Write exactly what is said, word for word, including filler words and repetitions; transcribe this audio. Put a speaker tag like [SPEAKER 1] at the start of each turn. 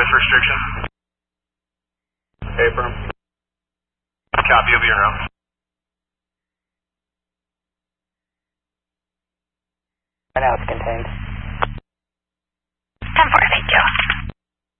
[SPEAKER 1] Status restriction.
[SPEAKER 2] Affirm.
[SPEAKER 1] Copy, you'll be around.
[SPEAKER 3] Right now it's contained.